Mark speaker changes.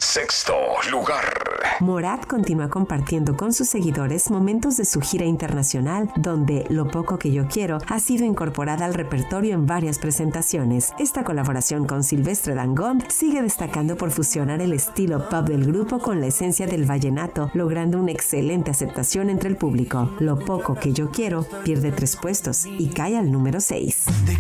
Speaker 1: sexto lugar.
Speaker 2: Morat continúa compartiendo con sus seguidores momentos de su gira internacional, donde Lo poco que yo quiero ha sido incorporada al repertorio en varias presentaciones. Esta colaboración con Silvestre Dangond sigue destacando por fusionar el estilo pop del grupo con la esencia del vallenato, logrando una excelente aceptación entre el público. Lo poco que yo quiero pierde 3 puestos y cae al número 6.